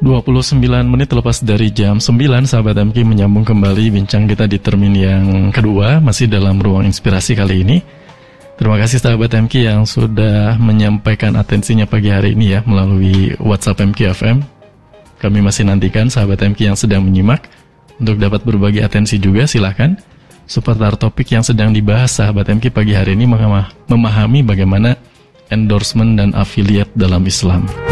29 menit lepas dari jam 9, sahabat MK menyambung kembali bincang kita di termin yang kedua, masih dalam ruang inspirasi kali ini. Terima kasih sahabat MK yang sudah menyampaikan atensinya pagi hari ini ya, melalui WhatsApp MK FM. Kami masih nantikan sahabat MK yang sedang menyimak untuk dapat berbagi atensi juga, silahkan. Seputar topik yang sedang dibahas sahabat MK pagi hari ini, memahami bagaimana endorsement dan affiliate dalam Islam.